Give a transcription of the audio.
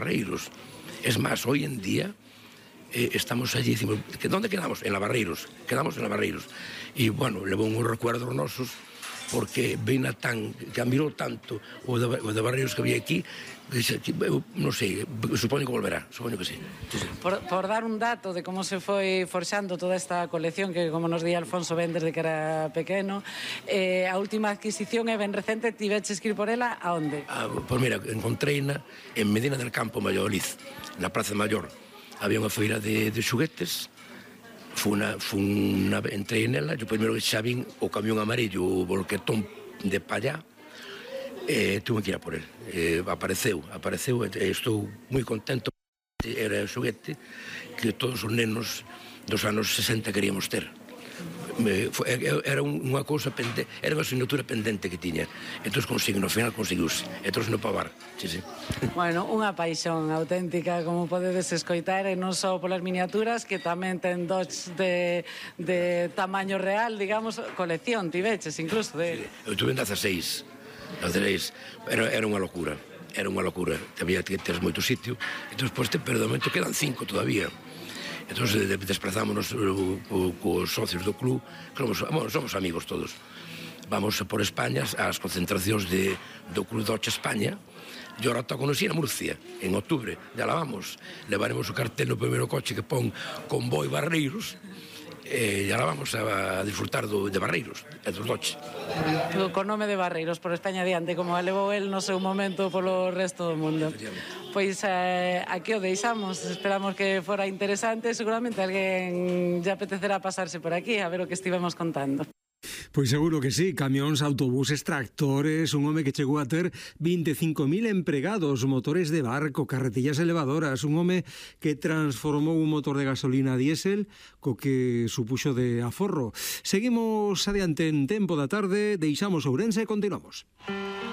Barreiros. Es más, hoy en día estamos allí, decimos, ¿dónde quedamos? En Labarreiros, quedamos en Labarreiros. E, bueno, levou uns recuerdos nosos, porque Vina cambiou tanto o de Barreiros que había aquí, non sei, supoño que volverá, supoño que sí. Por dar un dato de como se foi forxando toda esta colección, que como nos di Alfonso ben desde que era pequeno, a última adquisición é ben recente, tiveches que ir por ela a onde? Pois mira, encontreina en Medina del Campo, Valladolid, na Praza Mayor. Había unha feira de xuguetes, entrei nela, yo primeiro que xa vin o camión amarillo, o volquetón de pallá, tuve que ir a por el. Apareceu, e estou moi contento. Era o xoguete que todos os nenos dos anos 60 queríamos ter. Era unha cousa pendente, era unha asignatura pendente que tiña. Entón no final conseguiuse, e trouxe no pavar. Bueno, unha paixón auténtica, como podedes escoitar, e non só polas miniaturas, que tamén ten Dodge de tamaño real, digamos, colección, tiveches incluso de... Eu tuve en 16, era unha locura, había que ter moito sitio, e despois, pero de momento quedan 5 todavía. Entón desplazámonos cos socios do club, que somos amigos todos. Vamos por España ás concentracións do Club Dodge España, e ahora toconos ir a Murcia, en outubro, ya la vamos. Levaremos o cartel no primeiro coche que pon Convoy Barreiros, e ya la vamos a disfrutar de Barreiros, e dos Dodge. Con nome de Barreiros, por España adiante, como a levou el no seu momento polo resto do mundo. Pois aquí o deixamos, esperamos que fora interesante, seguramente alguén lle apetecerá pasarse por aquí a ver o que estivemos contando. Pois seguro que sí, camións, autobuses, tractores, un home que chegou a ter 25.000 empregados, motores de barco, carretillas elevadoras, un home que transformou un motor de gasolina a diésel co que supuxo de aforro. Seguimos adiante en Tempo da Tarde, deixamos Ourense e continuamos.